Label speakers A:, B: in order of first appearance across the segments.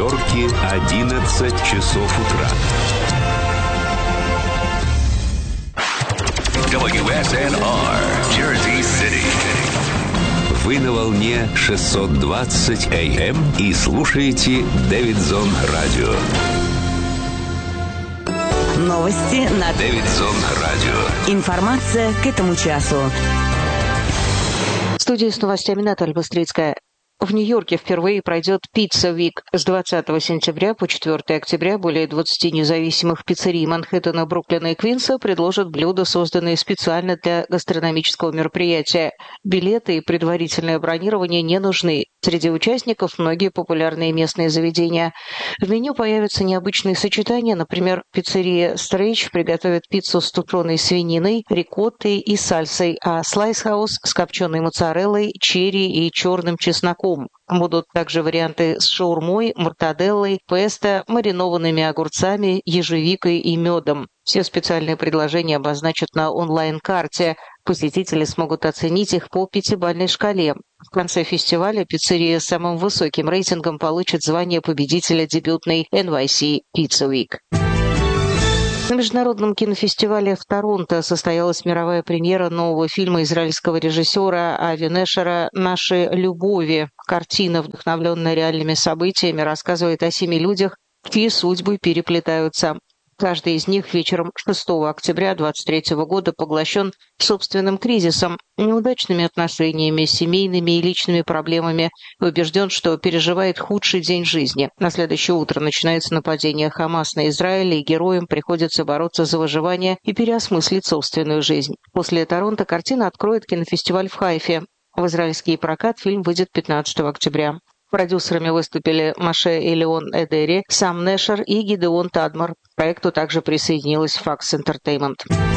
A: Нью-Йорке 11 часов утра. WSNR, Jersey City. Вы на волне 620 AM и слушаете Дэвидсон Радио.
B: Новости на
A: Дэвидсон Радио.
B: Информация к этому часу.
C: В студии с новостями Наталья Быстрицкая. В Нью-Йорке впервые пройдет Pizza Week. С 20 сентября по 4 октября более 20 независимых пиццерий Манхэттена, Бруклина и Квинса предложат блюда, созданные специально для гастрономического мероприятия. Билеты и предварительное бронирование не нужны. Среди участников многие популярные местные заведения. В меню появятся необычные сочетания. Например, пиццерия Stretch приготовит пиццу с тушеной свининой, рикоттой и сальсой, а Slice House с копченой моцареллой, черри и черным чесноком. Будут также варианты с шаурмой, мортаделлой, песто, маринованными огурцами, ежевикой и медом. Все специальные предложения обозначат на онлайн-карте. Посетители смогут оценить их по 5-бальной шкале. В конце фестиваля пиццерия с самым высоким рейтингом получит звание победителя дебютной NYC Pizza Week. На международном кинофестивале в Торонто состоялась мировая премьера нового фильма израильского режиссера Ави Нешера «Наши любови». Картина, вдохновленная реальными событиями, рассказывает о 7 людях, чьи судьбы переплетаются. Каждый из них вечером 6 октября 2023 года поглощен собственным кризисом, неудачными отношениями, семейными и личными проблемами, и убежден, что переживает худший день жизни. На следующее утро начинается нападение Хамас на Израиль, и героям приходится бороться за выживание и переосмыслить собственную жизнь. После Торонто картина откроет кинофестиваль в Хайфе. В израильский прокат фильм выйдет 15 октября. Продюсерами выступили Моше Элеон Эдери, Сам Нешер и Гидеон Тадмор. К проекту также присоединилась Fox Entertainment.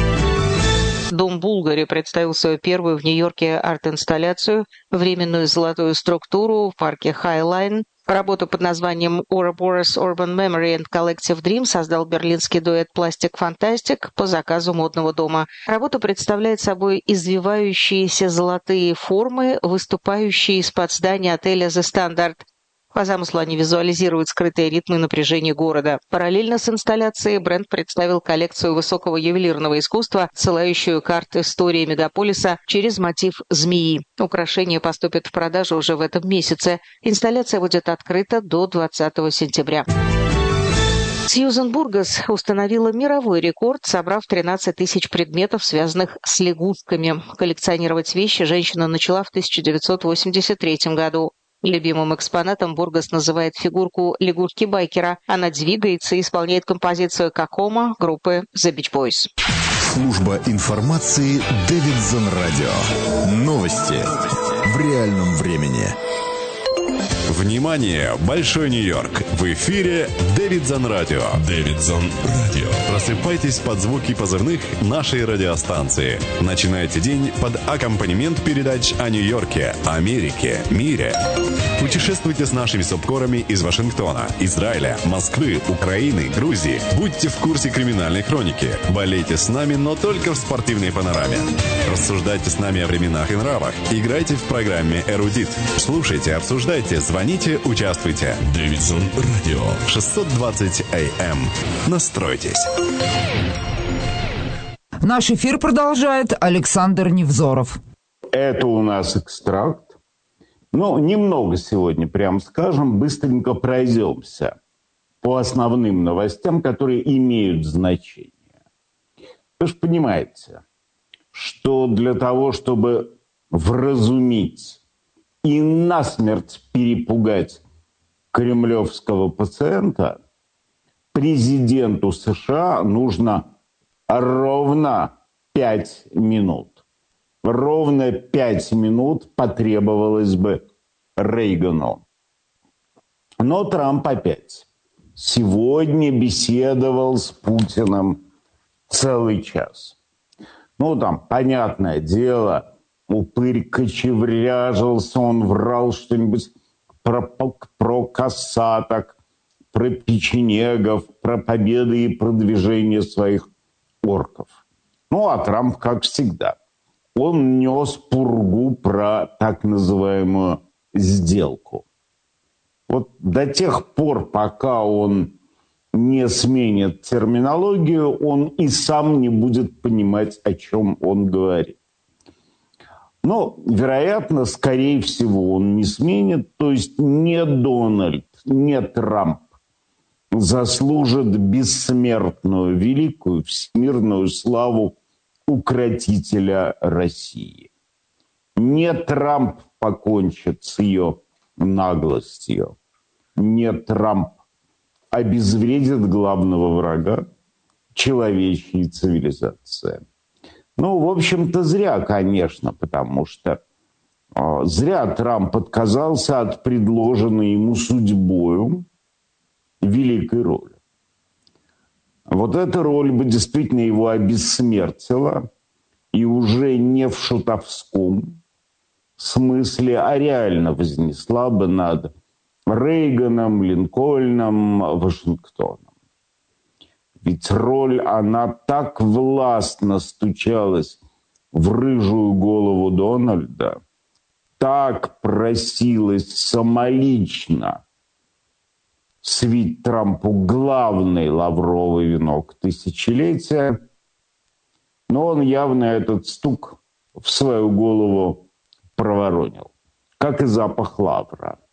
C: Дом Булгари представил свою первую в Нью-Йорке арт-инсталляцию, временную золотую структуру в парке Хайлайн. Работу под названием Ouroboros Urban Memory and Collective Dream создал берлинский дуэт Plastic Fantastic по заказу модного дома. Работа представляет собой извивающиеся золотые формы, выступающие из-под здания отеля The Standard. По замыслу они визуализируют скрытые ритмы напряжения города. Параллельно с инсталляцией бренд представил коллекцию высокого ювелирного искусства, ссылающую карты истории мегаполиса через мотив змеи. Украшения поступят в продажу уже в этом месяце. Инсталляция будет открыта до 20 сентября. Сьюзан Бургас установила мировой рекорд, собрав 13 тысяч предметов, связанных с лягушками. Коллекционировать вещи женщина начала в 1983 году. Любимым экспонатом Бургас называет фигурку лягушки-байкера. Она двигается и исполняет композицию «Какома» группы The Beach Boys.
D: Служба информации Дэвидсон Радио. Новости в реальном времени.
E: Внимание! Большой Нью-Йорк! В эфире Дэвидсон Радио. Дэвидсон Радио. Просыпайтесь под звуки позывных нашей радиостанции. Начинайте день под аккомпанемент передач о Нью-Йорке, Америке, мире. Путешествуйте с нашими субкорами из Вашингтона, Израиля, Москвы, Украины, Грузии. Будьте в курсе криминальной хроники. Болейте с нами, но только в спортивной панораме. Рассуждайте с нами о временах и нравах. Играйте в программе «Эрудит». Слушайте, обсуждайте, звоните, участвуйте. Дэвидсон Радио. 620 AM. Настройтесь.
F: Наш эфир продолжает Александр Невзоров.
G: Это у нас экстракт. Ну, немного сегодня, прям скажем, быстренько пройдемся по основным новостям, которые имеют значение. Вы же понимаете, что для того, чтобы вразумить и насмерть перепугать кремлевского пациента, президенту США нужно ровно 5 минут. Ровно 5 минут потребовалось бы Рейгану. Но Трамп опять сегодня беседовал с Путиным целый час. Ну, там, понятное дело, упырь кочевряжился, он врал что-нибудь про косаток, про печенегов, про победы и продвижение своих орков. Ну, а Трамп, как всегда, он нес пургу про так называемую сделку. Вот до тех пор, пока он не сменит терминологию, он и сам не будет понимать, о чем он говорит. Но, вероятно, скорее всего, он не сменит. То есть не Дональд, не Трамп заслужит бессмертную, великую, всемирную славу укротителя России. Не Трамп покончит с ее наглостью. Не Трамп обезвредит главного врага человечьей цивилизации. Ну, в общем-то, зря, конечно, потому что зря Трамп отказался от предложенной ему судьбою великой роли. Вот эта роль бы действительно его обессмертила, и уже не в шутовском смысле, а реально вознесла бы над Рейганом, Линкольном, Вашингтоном. Ведь роль, она так властно стучалась в рыжую голову Дональда, так просилась самолично свить Трампу главный лавровый венок тысячелетия, но он явно этот стук в свою голову проворонил, как и запах лавра.